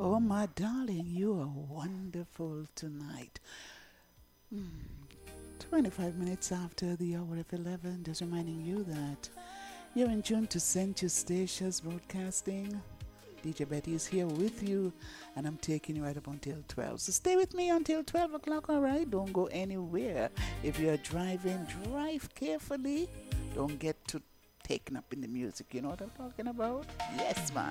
Oh, my darling, you are wonderful tonight. 25 minutes after the hour of 11, just reminding you that you're in tune to St. Eustatius Broadcasting. DJ Betty is here with you, and I'm taking you right up until 12. So stay with me until 12 o'clock, all right? Don't go anywhere. If you're driving, drive carefully. Don't get too taken up in the music. You know what I'm talking about? Yes, man.